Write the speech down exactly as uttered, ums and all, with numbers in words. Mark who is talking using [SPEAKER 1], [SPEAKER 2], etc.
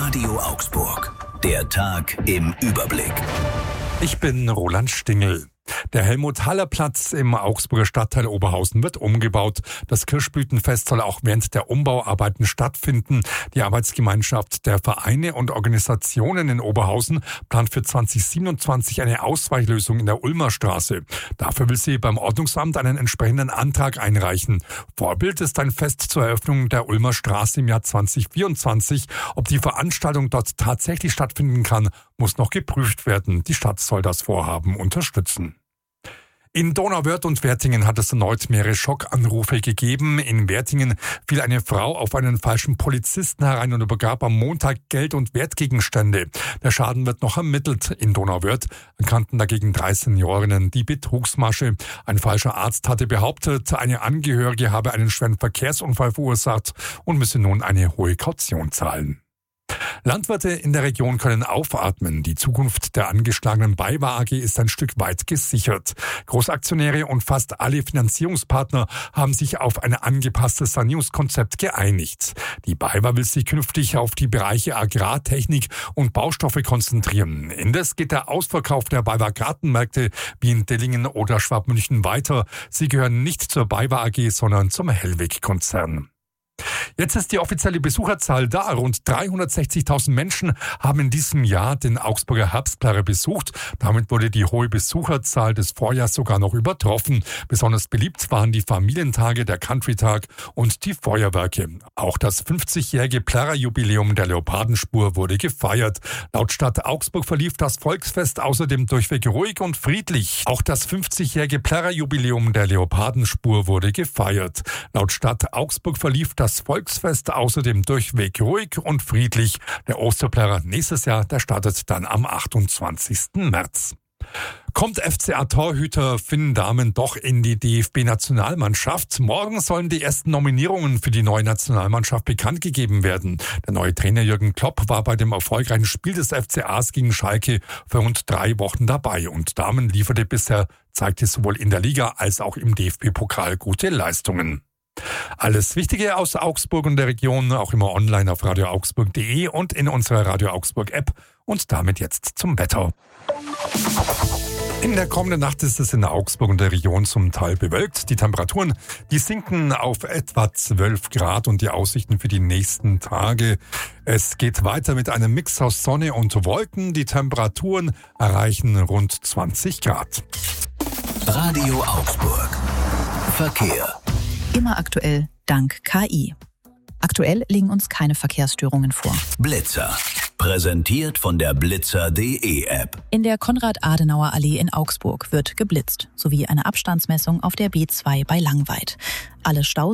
[SPEAKER 1] Radio Augsburg. Der Tag im Überblick.
[SPEAKER 2] Ich bin Roland Stingel. Der Helmut-Haller-Platz im Augsburger Stadtteil Oberhausen wird umgebaut. Das Kirschblütenfest soll auch während der Umbauarbeiten stattfinden. Die Arbeitsgemeinschaft der Vereine und Organisationen in Oberhausen plant für zwanzig siebenundzwanzig eine Ausweichlösung in der Ulmer Straße. Dafür will sie beim Ordnungsamt einen entsprechenden Antrag einreichen. Vorbild ist ein Fest zur Eröffnung der Ulmer Straße im Jahr zwanzig vierundzwanzig. Ob die Veranstaltung dort tatsächlich stattfinden kann, muss noch geprüft werden. Die Stadt soll das Vorhaben unterstützen. In Donauwörth und Wertingen hat es erneut mehrere Schockanrufe gegeben. In Wertingen fiel eine Frau auf einen falschen Polizisten herein und übergab am Montag Geld und Wertgegenstände. Der Schaden wird noch ermittelt. In Donauwörth erkannten dagegen drei Seniorinnen die Betrugsmasche. Ein falscher Arzt hatte behauptet, eine Angehörige habe einen schweren Verkehrsunfall verursacht und müsse nun eine hohe Kaution zahlen. Landwirte in der Region können aufatmen. Die Zukunft der angeschlagenen BayWa A G ist ein Stück weit gesichert. Großaktionäre und fast alle Finanzierungspartner haben sich auf ein angepasstes Sanierungskonzept geeinigt. Die BayWa will sich künftig auf die Bereiche Agrartechnik und Baustoffe konzentrieren. Indes geht der Ausverkauf der BayWa Gartenmärkte wie in Dillingen oder Schwabmünchen weiter. Sie gehören nicht zur BayWa A G, sondern zum Hellweg-Konzern. Jetzt ist die offizielle Besucherzahl da. Rund dreihundertsechzigtausend Menschen haben in diesem Jahr den Augsburger Herbstplärrer besucht. Damit wurde die hohe Besucherzahl des Vorjahrs sogar noch übertroffen. Besonders beliebt waren die Familientage, der Countrytag und die Feuerwerke. Auch das fünfzigjährige Plärrerjubiläum der Leopardenspur wurde gefeiert. Laut Stadt Augsburg verlief das Volksfest außerdem durchweg ruhig und friedlich. Auch das fünfzigjährige Plärrerjubiläum der Leopardenspur wurde gefeiert. Laut Stadt Augsburg verlief das Volksfest außerdem durchweg ruhig und friedlich. Der Osterplärrer nächstes Jahr, der startet dann am achtundzwanzigsten März. Kommt F C A-Torhüter Finn Dahmen doch in die D F B-Nationalmannschaft? Morgen sollen die ersten Nominierungen für die neue Nationalmannschaft bekannt gegeben werden. Der neue Trainer Jürgen Klopp war bei dem erfolgreichen Spiel des F C As gegen Schalke für rund drei Wochen dabei. Und Dahmen lieferte bisher, zeigte sowohl in der Liga als auch im D F B-Pokal gute Leistungen. Alles Wichtige aus Augsburg und der Region, auch immer online auf radio augsburg punkt de und in unserer Radio Augsburg App. Und damit jetzt zum Wetter. In der kommenden Nacht ist es in Augsburg und der Region zum Teil bewölkt. Die Temperaturen, die sinken auf etwa zwölf Grad und die Aussichten für die nächsten Tage. Es geht weiter mit einem Mix aus Sonne und Wolken. Die Temperaturen erreichen rund zwanzig Grad.
[SPEAKER 1] Radio Augsburg. Verkehr.
[SPEAKER 3] Immer aktuell, dank K I. Aktuell liegen uns keine Verkehrsstörungen vor.
[SPEAKER 1] Blitzer. Präsentiert von der blitzer punkt de App.
[SPEAKER 3] In der Konrad-Adenauer-Allee in Augsburg wird geblitzt, sowie eine Abstandsmessung auf der B zwei bei Langweid. Alle Staus